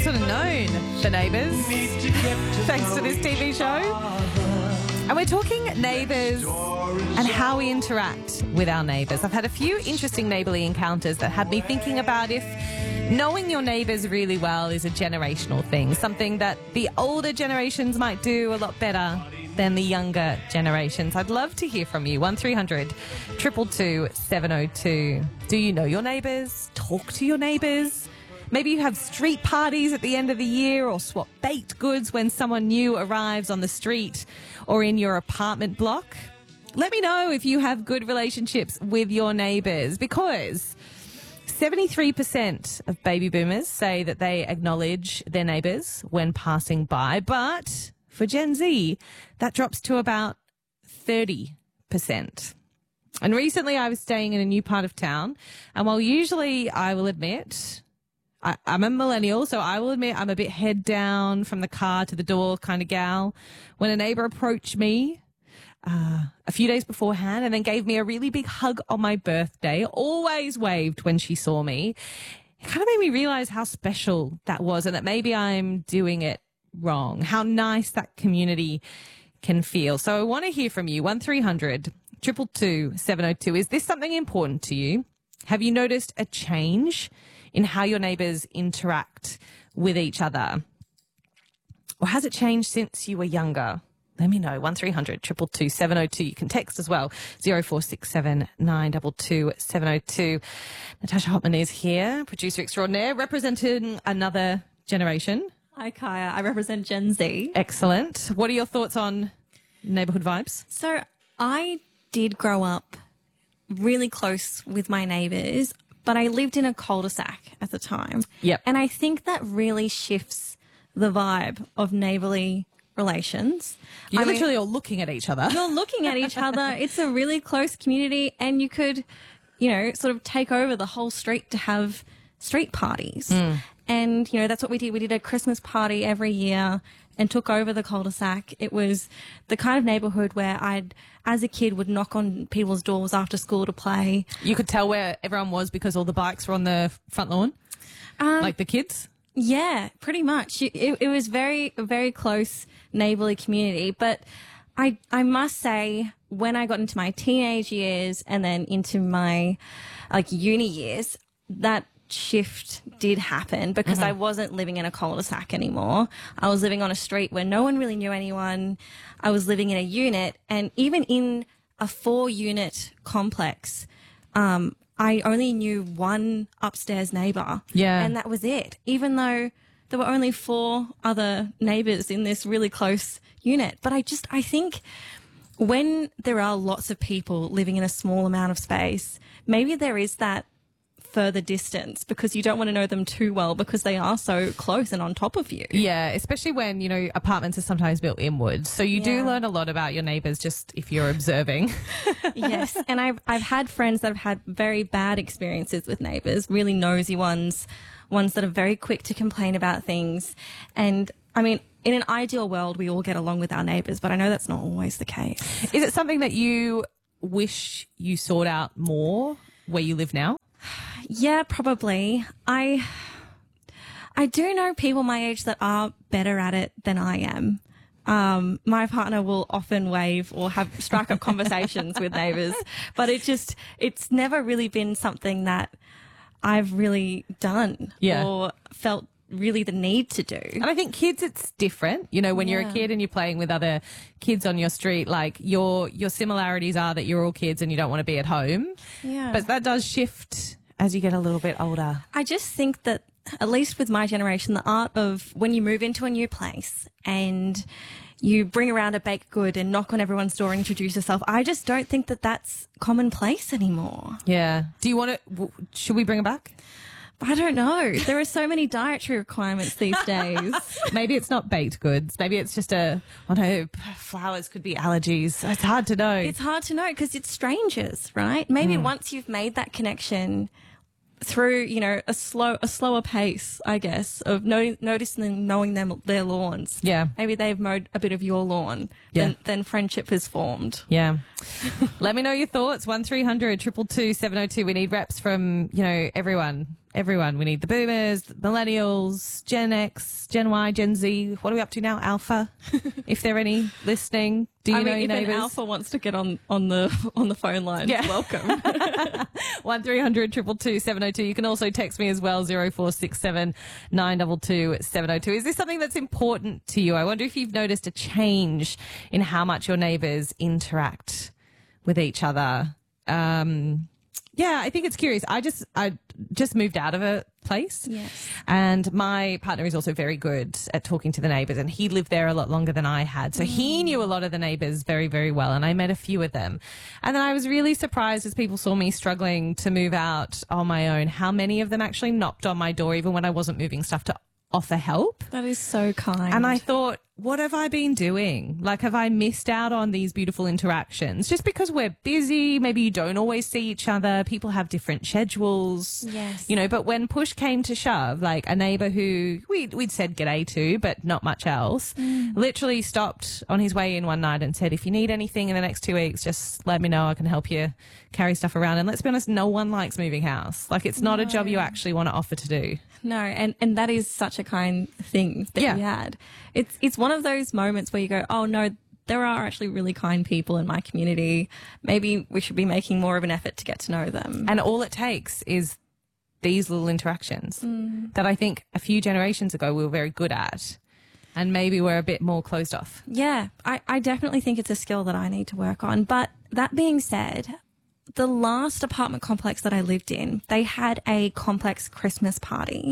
sort of known the neighbours thanks to this TV show. And we're talking neighbours and how we interact with our neighbours. I've had a few interesting neighbourly encounters that had me thinking about if knowing your neighbours really well is a generational thing, something that the older generations might do a lot better than the younger generations. I'd love to hear from you. 1300 222 702. Do you know your neighbours? Talk to your neighbours? Maybe you have street parties at the end of the year or swap baked goods when someone new arrives on the street or in your apartment block. Let me know if you have good relationships with your neighbours, because 73% of baby boomers say that they acknowledge their neighbours when passing by, but for Gen Z, that drops to about 30%. And recently I was staying in a new part of town, and while usually I will admit I'm a millennial, so I will admit I'm a bit head down from the car to the door kind of gal, when a neighbour approached me a few days beforehand and then gave me a really big hug on my birthday, always waved when she saw me, it kind of made me realise how special that was and that maybe I'm doing it wrong, how nice that community can feel. So I want to hear from you. 1300 222 702. Is this something important to you? Have you noticed a change in how your neighbours interact with each other? Or has it changed since you were younger? Let me know. 1300 222 702. You can text as well. 0467 922 702. Natasha Hotman is here, producer extraordinaire, representing another generation. Hi, Kaya. I represent Gen Z. Excellent. What are your thoughts on neighbourhood vibes? So I did grow up really close with my neighbours, but I lived in a cul-de-sac at the time. Yep. And I think that really shifts the vibe of neighbourly relations. You're literally all looking at each other. You're looking at each other. It's a really close community, and you could, you know, sort of take over the whole street to have street parties. And, you know, that's what we did. We did a Christmas party every year and took over the cul-de-sac. It was the kind of neighbourhood where as a kid, would knock on people's doors after school to play. You could tell where everyone was because all the bikes were on the front lawn, like the kids? Yeah, pretty much. It was very, very close neighbourly community. But I must say, when I got into my teenage years and then into my uni years, that shift did happen because I wasn't living in a cul-de-sac anymore. I was living on a street where no one really knew anyone. I was living in a unit, and even in a 4-unit complex, I only knew one upstairs neighbour. Yeah. And that was it, even though there were only 4 other neighbours in this really close unit. But I think when there are lots of people living in a small amount of space, maybe there is that further distance because you don't want to know them too well because they are so close and on top of you. Yeah, especially when, you know, apartments are sometimes built inwards. So you do learn a lot about your neighbours just if you're observing. Yes, and I've had friends that have had very bad experiences with neighbours, really nosy ones that are very quick to complain about things. And I mean, in an ideal world, we all get along with our neighbours, but I know that's not always the case. Is it something that you wish you sought out more where you live now? Yeah, probably. I do know people my age that are better at it than I am. My partner will often wave or strike up conversations with neighbours, but it's never really been something that I've really done or felt really the need to do. And I think kids, it's different. You know, when you're a kid and you're playing with other kids on your street, like your similarities are that you're all kids and you don't want to be at home. Yeah. But that does shift as you get a little bit older. I just think that, at least with my generation, the art of when you move into a new place and you bring around a baked good and knock on everyone's door and introduce yourself, I just don't think that that's commonplace anymore. Yeah. Do you want to, should we bring it back? I don't know. There are so many dietary requirements these days. Maybe it's not baked goods. Maybe it's just flowers could be allergies. It's hard to know. It's hard to know because it's strangers, right? Maybe once you've made that connection through, you know, a slower pace, I guess, of noticing and knowing their lawns. Yeah. Maybe they've mowed a bit of your lawn. Yeah. Then friendship has formed. Yeah. Let me know your thoughts. 1300 222 702. We need reps from, you know, everyone everyone. We need the boomers, the millennials, Gen X, Gen Y, Gen Z. What are we up to now? Alpha. If there are any listening, do you know your if neighbours? an alpha wants to get on the phone line, welcome. 1300 222 702. You can also text me as well, 0467 922 702. Is this something that's important to you? I wonder if you've noticed a change in how much your neighbours interact with each other. Yeah, I think it's curious. I just moved out of a place. Yes. And my partner is also very good at talking to the neighbours, and he lived there a lot longer than I had. So he knew a lot of the neighbours very, very well, and I met a few of them. And then I was really surprised as people saw me struggling to move out on my own, how many of them actually knocked on my door even when I wasn't moving stuff to offer help. That is so kind. And I thought, what have I been doing? Like, have I missed out on these beautiful interactions? Just because we're busy, maybe you don't always see each other. People have different schedules. Yes. You know, but when push came to shove, like a neighbour who we'd said g'day to, but not much else, literally stopped on his way in one night and said, if you need anything in the next 2 weeks, just let me know. I can help you carry stuff around. And let's be honest, no one likes moving house. Like, it's not a job you actually want to offer to do. No, and that is such a kind thing that we had. It's one of those moments where you go, oh no, there are actually really kind people in my community. Maybe we should be making more of an effort to get to know them. And all it takes is these little interactions that I think a few generations ago we were very good at, and maybe we're a bit more closed off. Yeah, I definitely think it's a skill that I need to work on. But that being said, the last apartment complex that I lived in, they had a complex Christmas party.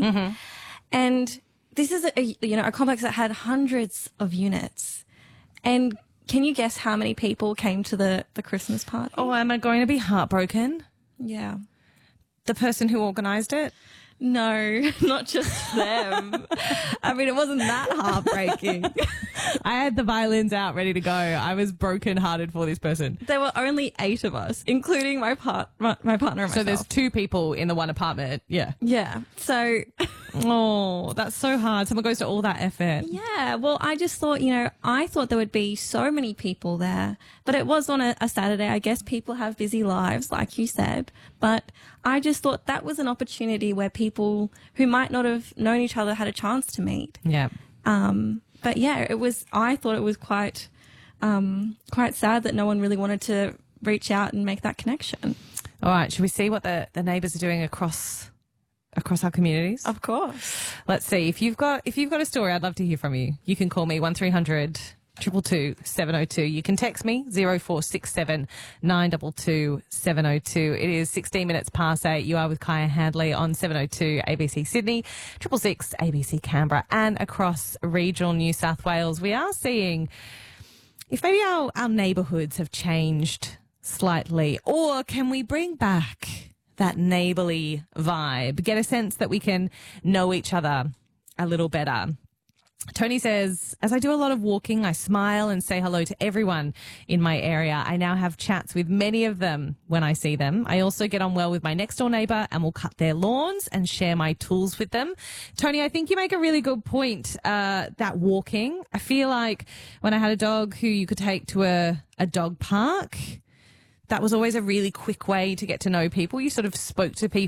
And this is a complex that had hundreds of units. And can you guess how many people came to the Christmas party? Oh, am I going to be heartbroken? Yeah. The person who organised it? No, not just them. I mean, it wasn't that heartbreaking. I had the violins out ready to go. I was brokenhearted for this person. There were only 8 of us, including my partner and myself. So there's 2 people in the one apartment. Yeah. Yeah. So, oh, that's so hard. Someone goes to all that effort. yeah. Well, I just thought, I thought there would be so many people there, but it was on a Saturday. I guess people have busy lives, like you said, but I just thought that was an opportunity where people who might not have known each other had a chance to meet. Yeah. But yeah, I thought it was quite sad that no one really wanted to reach out and make that connection. All right. Should we see what the neighbours are doing across our communities? Of course. Let's see. If you've got a story, I'd love to hear from you. You can call me 1300 222 702. You can text me 0467 922 702. It is 16 minutes past 8. You are with Kaya Handley on 702 ABC Sydney, 666 ABC Canberra, and across regional New South Wales. We are seeing if maybe our neighbourhoods have changed slightly, or can we bring back that neighbourly vibe, get a sense that we can know each other a little better. Tony says, as I do a lot of walking, I smile and say hello to everyone in my area. I now have chats with many of them when I see them. I also get on well with my next door neighbour and will cut their lawns and share my tools with them. Tony, I think you make a really good point, that walking. I feel like when I had a dog who you could take to a dog park, that was always a really quick way to get to know people. You sort of spoke to people